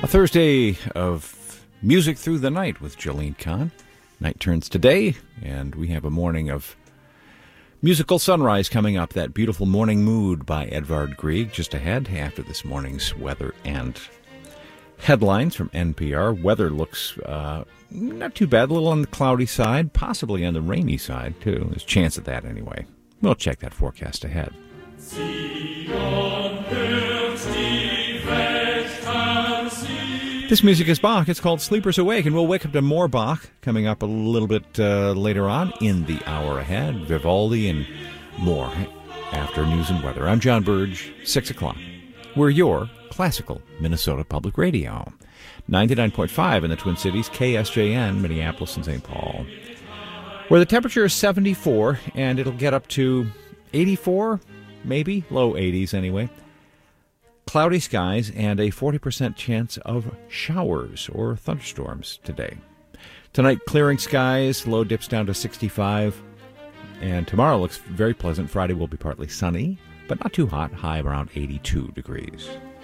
A Thursday of music through the night with Jolene Kahn. Night turns to day, and we have a morning of musical sunrise coming up. That Beautiful Morning Mood by Edvard Grieg just ahead after this morning's weather and headlines from NPR. Weather looks not too bad, a little on the cloudy side, possibly on the rainy side, too. There's a chance of that anyway. We'll check that forecast ahead. This music is Bach. It's called Sleepers Awake, and we'll wake up to more Bach coming up a little bit later on in the hour ahead. Vivaldi and more after news and weather. I'm John Burge, 6 o'clock. We're your classical Minnesota Public Radio. 99.5 in the Twin Cities, KSJN, Minneapolis and St. Paul, where the temperature is 74, and it'll get up to 84, maybe, low 80s anyway. Cloudy skies and a 40% chance of showers or thunderstorms today. Tonight, clearing skies, low dips down to 65. And tomorrow looks very pleasant. Friday will be partly sunny, but not too hot, high around 82 degrees.